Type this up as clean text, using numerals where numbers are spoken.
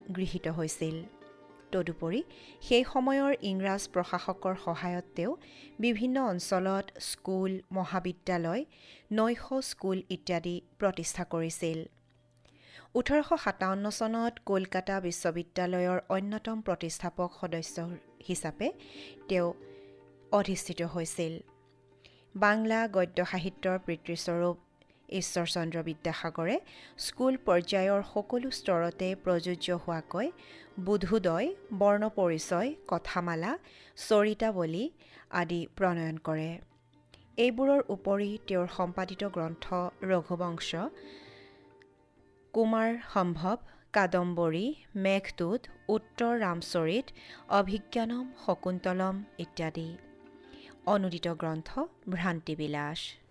গৃহীত হৈছিল। তদুপৰি সেই সময়ৰ ইংৰাজ প্ৰশাসকৰ সহায়ত তেওঁ বিভিন্ন অঞ্চলত স্কুল, মহাবিদ্যালয়, নৈশ স্কুল ইত্যাদি প্ৰতিষ্ঠা কৰিছিল। 1857 চনত কলকাতা বিশ্ববিদ্যালয়ৰ অন্যতম প্ৰতিষ্ঠাপক সদস্য হিচাপে তেওঁ অধিষ্ঠিত হৈছিল। বাংলা গদ্য সাহিত্যৰ পিতৃস্বৰূপ ঈশ্বৰচন্দ্ৰ বিদ্যাসাগৰে স্কুল পৰ্যায়ৰ সকলো স্তৰতে প্ৰযোজ্য হোৱাকৈ বোধোদয়, বৰ্ণপৰিচয়, কথামালা, চৰিতাৱলী আদি প্ৰণয়ন কৰে। এইবোৰৰ উপৰি তেওঁৰ সম্পাদিত গ্ৰন্থ ৰঘুবংশ, কুমাৰ সম্ভৱ, কাদম্বৰী, মেঘদূত, উত্তৰ ৰামচৰিত, অভিজ্ঞানম, শকুন্তলম ইত্যাদি। অনুদিত গ্ৰন্থ ভ্ৰান্তিবিলাস।